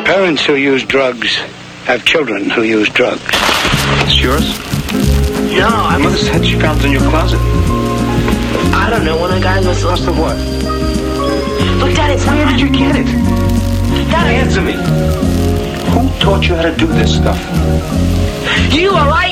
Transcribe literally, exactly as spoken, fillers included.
Parents who use drugs have children who use drugs. It's yours? No, I Mother said she found it in your closet. I don't know. One of the guys must have Lost of what? Look, Dad, it's not. Where did you get it? Dad, Answer me. Who taught you how to do this stuff? You are right.